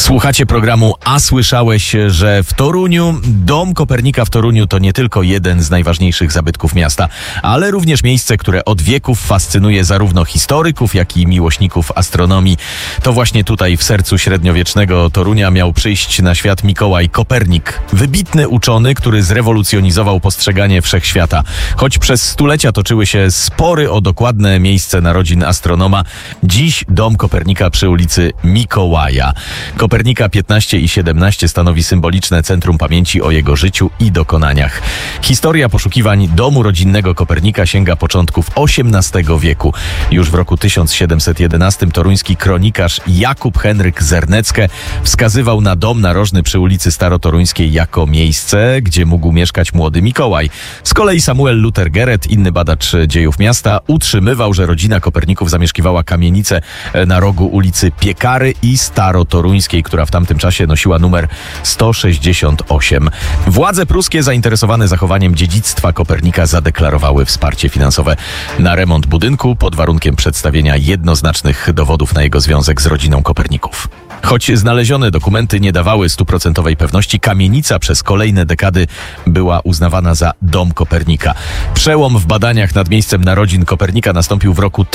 Słuchacie programu A słyszałeś, że w Toruniu Dom Kopernika w Toruniu to nie tylko jeden z najważniejszych zabytków miasta, ale również miejsce, które od wieków fascynuje zarówno historyków, jak i miłośników astronomii. To właśnie tutaj w sercu średniowiecznego Torunia miał przyjść na świat Mikołaj Kopernik. Wybitny uczony, który zrewolucjonizował postrzeganie wszechświata. Choć przez stulecia toczyły się spory o dokładne miejsce narodzin astronoma, dziś Dom Kopernika przy ulicy Mikołaja Kopernika 15 i 17 stanowi symboliczne centrum pamięci o jego życiu i dokonaniach. Historia poszukiwań domu rodzinnego Kopernika sięga początków XVIII wieku. Już w roku 1711 toruński kronikarz Jakub Henryk Zernecke wskazywał na dom narożny przy ulicy Starotoruńskiej jako miejsce, gdzie mógł mieszkać młody Mikołaj. Z kolei Samuel Luther Geret, inny badacz dziejów miasta, utrzymywał, że rodzina Koperników zamieszkiwała kamienicę na rogu ulicy Piekary i Starotoruńskiej, która w tamtym czasie nosiła numer 168. Władze pruskie zainteresowane zachowaniem dziedzictwa Kopernika zadeklarowały wsparcie finansowe na remont budynku pod warunkiem przedstawienia jednoznacznych dowodów na jego związek z rodziną Koperników. Choć znalezione dokumenty nie dawały 100% pewności, kamienica przez kolejne dekady była uznawana za Dom Kopernika. Przełom w badaniach nad miejscem narodzin Kopernika nastąpił w roku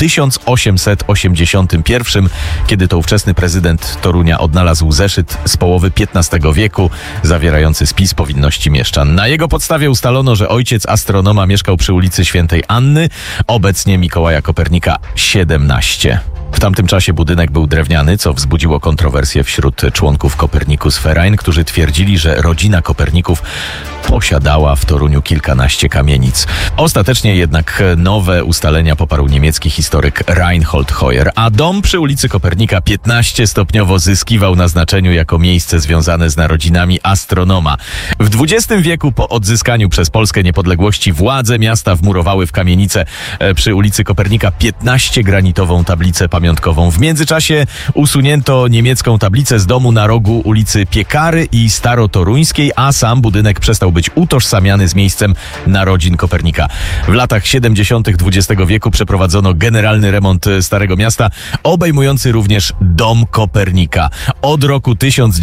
1881, kiedy to ówczesny prezydent Torunia odnalazł zeszyt z połowy XV wieku zawierający spis powinności mieszczan. Na jego podstawie ustalono, że ojciec astronoma mieszkał przy ulicy Świętej Anny, obecnie Mikołaja Kopernika 17. W tamtym czasie budynek był drewniany, co wzbudziło kontrowersje wśród członków Copernicus Verein, którzy twierdzili, że rodzina Koperników posiadała w Toruniu kilkanaście kamienic. Ostatecznie jednak nowe ustalenia poparł niemiecki historyk Reinhold Heuer, a dom przy ulicy Kopernika 15 stopniowo zyskiwał na znaczeniu jako miejsce związane z narodzinami astronoma. W XX wieku po odzyskaniu przez Polskę niepodległości władze miasta wmurowały w kamienicę przy ulicy Kopernika 15 granitową tablicę pamiątkową. W międzyczasie usunięto niemiecką tablicę z domu na rogu ulicy Piekary i Starotoruńskiej, a sam budynek przestał być utożsamiany z miejscem narodzin Kopernika. W latach 70. XX wieku przeprowadzono generalny remont Starego Miasta, obejmujący również Dom Kopernika. Od roku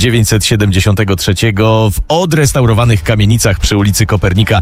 1973 w odrestaurowanych kamienicach przy ulicy Kopernika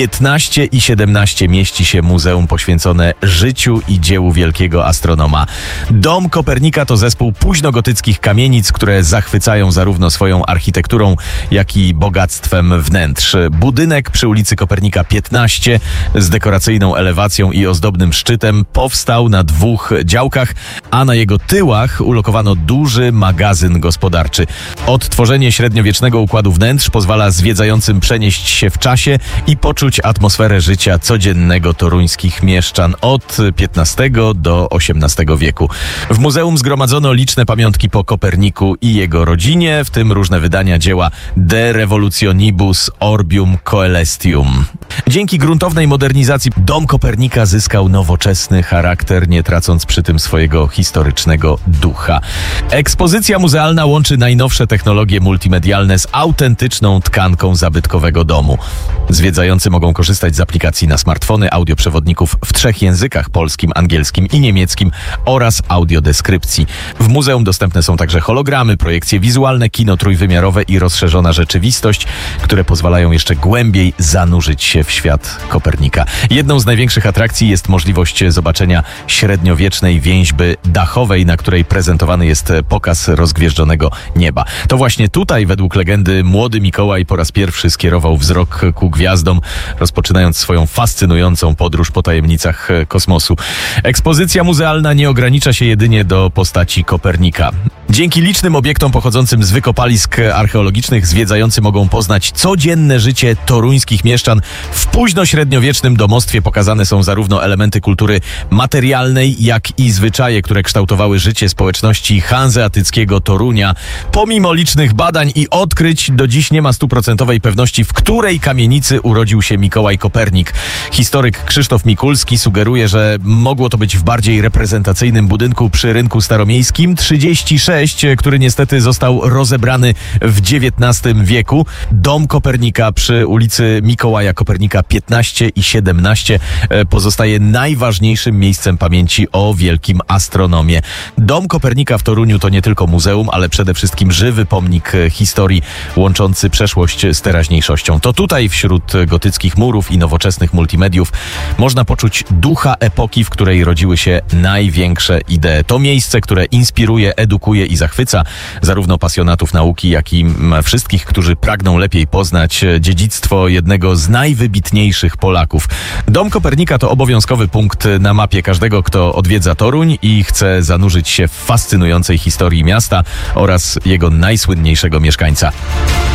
15 i 17 mieści się muzeum poświęcone życiu i dziełu wielkiego astronoma. Dom Kopernika to zespół późnogotyckich kamienic, które zachwycają zarówno swoją architekturą, jak i bogactwem wnętrz. Budynek przy ulicy Kopernika 15 z dekoracyjną elewacją i ozdobnym szczytem powstał na dwóch działkach, a na jego tyłach ulokowano duży magazyn gospodarczy. Odtworzenie średniowiecznego układu wnętrz pozwala zwiedzającym przenieść się w czasie i poczuć atmosferę życia codziennego toruńskich mieszczan od XV do XVIII wieku. W muzeum zgromadzono liczne pamiątki po Koperniku i jego rodzinie, w tym różne wydania dzieła De Revolutionibus Orbium Coelestium. Dzięki gruntownej modernizacji Dom Kopernika zyskał nowoczesny charakter, nie tracąc przy tym swojego historycznego ducha. Ekspozycja muzealna łączy najnowsze technologie multimedialne z autentyczną tkanką zabytkowego domu. Zwiedzający mogą korzystać z aplikacji na smartfony, audioprzewodników w 3 językach: polskim, angielskim i niemieckim oraz audiodeskrypcji. W muzeum dostępne są także hologramy, projekcje wizualne, kino trójwymiarowe i rozszerzona rzeczywistość, które pozwalają jeszcze głębiej zanurzyć się w świat Kopernika. Jedną z największych atrakcji jest możliwość zobaczenia średniowiecznej więźby dachowej, na której prezentowany jest pokaz rozgwieżdżonego nieba. To właśnie tutaj, według legendy, młody Mikołaj po raz pierwszy skierował wzrok ku gwiazdom, rozpoczynając swoją fascynującą podróż po tajemnicach kosmosu. Ekspozycja muzealna nie ogranicza się jedynie do postaci Kopernika. Dzięki licznym obiektom pochodzącym z wykopalisk archeologicznych zwiedzający mogą poznać codzienne życie toruńskich mieszczan. W późnośredniowiecznym domostwie pokazane są zarówno elementy kultury materialnej, jak i zwyczaje, które kształtowały życie społeczności hanzeatyckiego Torunia. Pomimo licznych badań i odkryć, do dziś nie ma 100% pewności, w której kamienicy urodził się Mikołaj Kopernik. Historyk Krzysztof Mikulski sugeruje, że mogło to być w bardziej reprezentacyjnym budynku przy rynku staromiejskim 36 6, który niestety został rozebrany w XIX wieku. Dom Kopernika przy ulicy Mikołaja Kopernika 15 i 17 pozostaje najważniejszym miejscem pamięci o wielkim astronomie. Dom Kopernika w Toruniu to nie tylko muzeum, ale przede wszystkim żywy pomnik historii łączący przeszłość z teraźniejszością. To tutaj wśród gotyckich murów i nowoczesnych multimediów można poczuć ducha epoki, w której rodziły się największe idee. To miejsce, które inspiruje, edukuje i zachwyca zarówno pasjonatów nauki, jak i wszystkich, którzy pragną lepiej poznać dziedzictwo jednego z najwybitniejszych Polaków. Dom Kopernika to obowiązkowy punkt na mapie każdego, kto odwiedza Toruń i chce zanurzyć się w fascynującej historii miasta oraz jego najsłynniejszego mieszkańca.